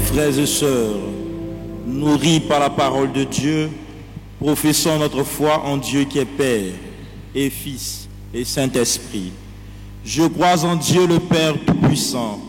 frères et sœurs, nourris par la parole de Dieu, professons notre foi en Dieu qui est Père et Fils et Saint-Esprit. Je crois en Dieu le Père Tout-Puissant,